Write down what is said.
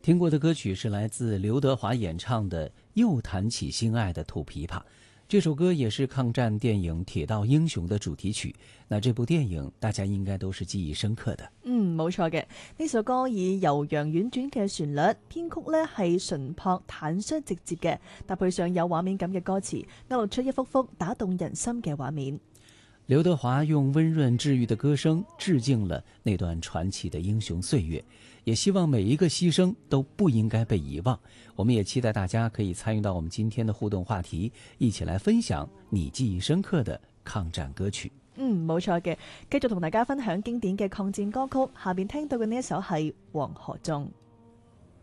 听过的歌曲是来自刘德华演唱的《又弹起心爱的土琵琶》。这首歌也是抗战电影《铁道英雄》的主題曲。那這部電影大家應該都是記憶深刻的。 冇錯嘅。呢首歌以悠揚婉轉嘅旋律，編曲呢係純樸坦率直接嘅，搭配上有畫面感嘅歌詞，勾勒出一幅幅打動人心嘅畫面。 劉德華用溫潤治癒的歌聲致敬了那段傳奇的英雄歲月，也希望每一個犧牲都不應該被遺忘。我們也期待大家可以參與到我們今天的互動話題，一起來分享你記憶深刻的抗戰歌曲。 冇錯嘅，繼續同大家分享經典嘅抗戰歌曲。下邊聽到嘅呢一首係《黃河中》。